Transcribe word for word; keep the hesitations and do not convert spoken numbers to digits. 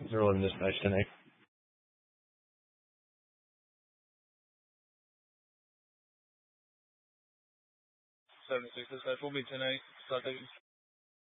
zero eleven dispatch tonight. seven six dispatch will be ten eight.